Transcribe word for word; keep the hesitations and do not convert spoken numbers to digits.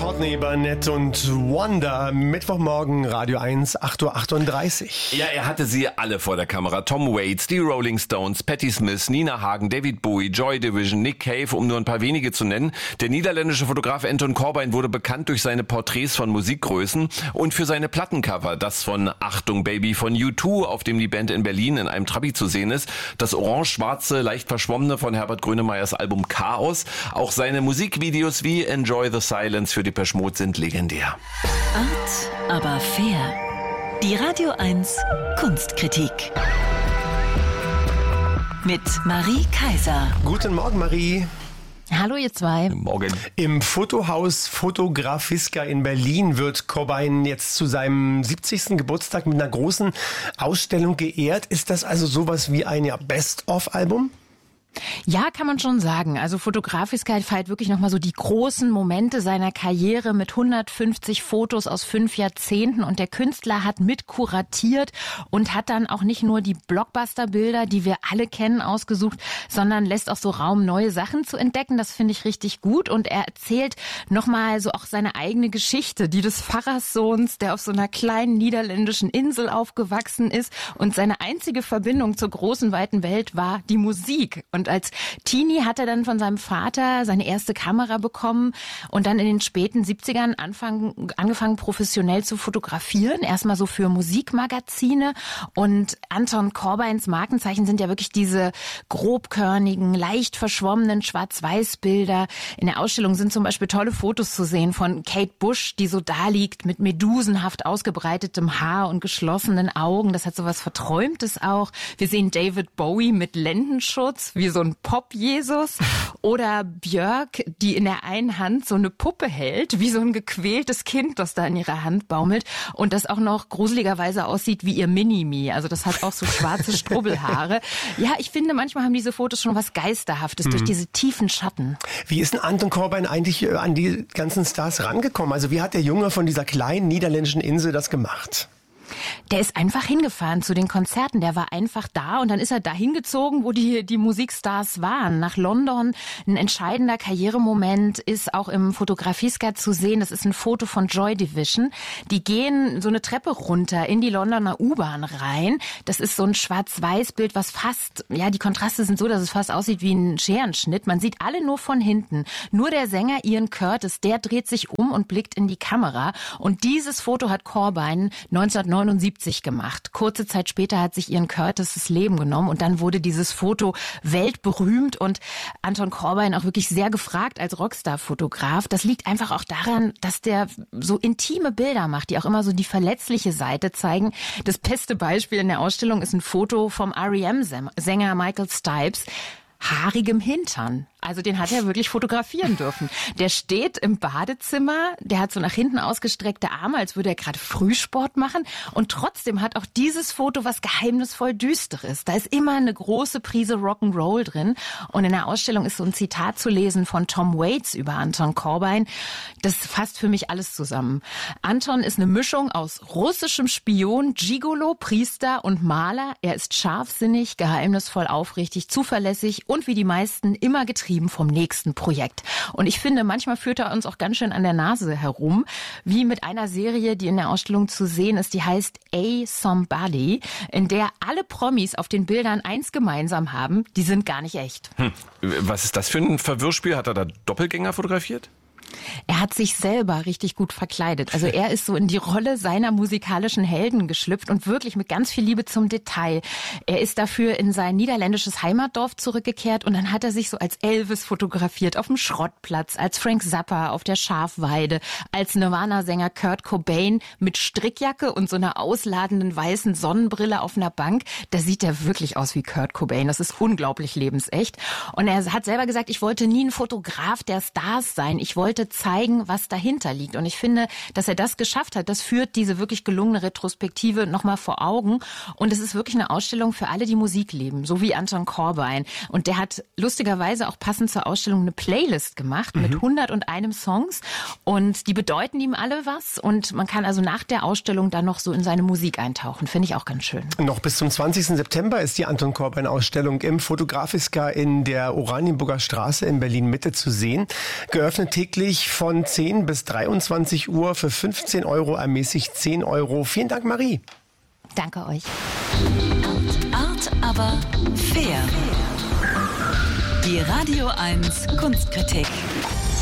Courtney Barnett und Wanda. Mittwochmorgen, Radio eins, acht Uhr achtunddreißig. Ja, er hatte sie alle vor der Kamera. Tom Waits, die Rolling Stones, Patti Smith, Nina Hagen, David Bowie, Joy Division, Nick Cave, um nur ein paar wenige zu nennen. Der niederländische Fotograf Anton Corbijn wurde bekannt durch seine Porträts von Musikgrößen und für seine Plattencover. Das von Achtung Baby von U zwei, auf dem die Band in Berlin in einem Trabi zu sehen ist. Das orange-schwarze, leicht verschwommene von Herbert Grönemeyers Album Chaos. Auch seine Musikvideos wie Enjoy the Silence für Depeche Mode sind legendär. Art, aber fair. Die Radio eins Kunstkritik. Mit Marie Kaiser. Guten Morgen, Marie. Hallo ihr zwei. Morgen. Im Fotohaus Fotografiska in Berlin wird Corbijn jetzt zu seinem siebzigsten Geburtstag mit einer großen Ausstellung geehrt. Ist das also sowas wie ein ja, Best-of-Album? Ja, kann man schon sagen. Also Fotografiska feiert wirklich nochmal so die großen Momente seiner Karriere mit hundertfünfzig Fotos aus fünf Jahrzehnten. Und der Künstler hat mit kuratiert und hat dann auch nicht nur die Blockbuster-Bilder, die wir alle kennen, ausgesucht, sondern lässt auch so Raum, neue Sachen zu entdecken. Das finde ich richtig gut. Und er erzählt nochmal so auch seine eigene Geschichte, die des Pfarrerssohns, der auf so einer kleinen niederländischen Insel aufgewachsen ist. Und seine einzige Verbindung zur großen, weiten Welt war die Musik. Und Und als Teenie hat er dann von seinem Vater seine erste Kamera bekommen und dann in den späten siebzigern anfangen, angefangen professionell zu fotografieren. Erstmal so für Musikmagazine. Und Anton Corbijns Markenzeichen sind ja wirklich diese grobkörnigen, leicht verschwommenen Schwarz-Weiß-Bilder. In der Ausstellung sind zum Beispiel tolle Fotos zu sehen von Kate Bush, die so da liegt mit medusenhaft ausgebreitetem Haar und geschlossenen Augen. Das hat so was Verträumtes auch. Wir sehen David Bowie mit Lendenschutz, wie so ein Pop-Jesus, oder Björk, die in der einen Hand so eine Puppe hält, wie so ein gequältes Kind, das da in ihrer Hand baumelt und das auch noch gruseligerweise aussieht wie ihr Mini-Me. Also das hat auch so schwarze Strubbelhaare. Ja, ich finde, manchmal haben diese Fotos schon was Geisterhaftes, hm. durch diese tiefen Schatten. Wie ist denn Anton Corbijn eigentlich an die ganzen Stars rangekommen? Also wie hat der Junge von dieser kleinen niederländischen Insel das gemacht? Der ist einfach hingefahren zu den Konzerten. Der war einfach da und dann ist er da hingezogen, wo die, die Musikstars waren. Nach London. Ein entscheidender Karrieremoment ist auch im Fotografiska zu sehen. Das ist ein Foto von Joy Division. Die gehen so eine Treppe runter in die Londoner U-Bahn rein. Das ist so ein Schwarz-Weiß-Bild, was fast, ja, die Kontraste sind so, dass es fast aussieht wie ein Scherenschnitt. Man sieht alle nur von hinten. Nur der Sänger Ian Curtis, der dreht sich um und blickt in die Kamera. Und dieses Foto hat Corbijn neunzehnhundertneunundsiebzig gemacht. Kurze Zeit später hat sich Ian Curtis das Leben genommen und dann wurde dieses Foto weltberühmt und Anton Corbijn auch wirklich sehr gefragt als Rockstar-Fotograf. Das liegt einfach auch daran, dass der so intime Bilder macht, die auch immer so die verletzliche Seite zeigen. Das beste Beispiel in der Ausstellung ist ein Foto vom R E M-Sänger Michael Stipe. Haarigem Hintern. Also den hat er wirklich fotografieren dürfen. Der steht im Badezimmer, der hat so nach hinten ausgestreckte Arme, als würde er gerade Frühsport machen. Und trotzdem hat auch dieses Foto was geheimnisvoll Düsteres. Da ist immer eine große Prise Rock'n'Roll drin. Und in der Ausstellung ist so ein Zitat zu lesen von Tom Waits über Anton Corbijn. Das fasst für mich alles zusammen. Anton ist eine Mischung aus russischem Spion, Gigolo, Priester und Maler. Er ist scharfsinnig, geheimnisvoll, aufrichtig, zuverlässig und wie die meisten immer getrieben vom nächsten Projekt. Und ich finde, manchmal führt er uns auch ganz schön an der Nase herum, wie mit einer Serie, die in der Ausstellung zu sehen ist, die heißt A Somebody, in der alle Promis auf den Bildern eins gemeinsam haben, die sind gar nicht echt. Hm. Was ist das für ein Verwirrspiel? Hat er da Doppelgänger fotografiert? Er hat sich selber richtig gut verkleidet. Also er ist so in die Rolle seiner musikalischen Helden geschlüpft und wirklich mit ganz viel Liebe zum Detail. Er ist dafür in sein niederländisches Heimatdorf zurückgekehrt und dann hat er sich so als Elvis fotografiert auf dem Schrottplatz, als Frank Zappa auf der Schafweide, als Nirvana-Sänger Kurt Cobain mit Strickjacke und so einer ausladenden weißen Sonnenbrille auf einer Bank. Da sieht er wirklich aus wie Kurt Cobain. Das ist unglaublich lebensecht. Und er hat selber gesagt, ich wollte nie ein Fotograf der Stars sein. Ich wollte zeigen, was dahinter liegt. Und ich finde, dass er das geschafft hat, das führt diese wirklich gelungene Retrospektive nochmal vor Augen. Und es ist wirklich eine Ausstellung für alle, die Musik lieben, so wie Anton Corbijn. Und der hat lustigerweise auch passend zur Ausstellung eine Playlist gemacht, mhm, mit hunderteins Songs. Und die bedeuten ihm alle was. Und man kann also nach der Ausstellung dann noch so in seine Musik eintauchen. Finde ich auch ganz schön. Noch bis zum zwanzigsten September ist die Anton Corbijn-Ausstellung im Fotografiska in der Oranienburger Straße in Berlin-Mitte zu sehen. Geöffnet täglich täglich von zehn bis dreiundzwanzig Uhr für fünfzehn Euro, ermäßigt zehn Euro. Vielen Dank, Marie. Danke euch. Art, aber fair. Die Radio eins Kunstkritik.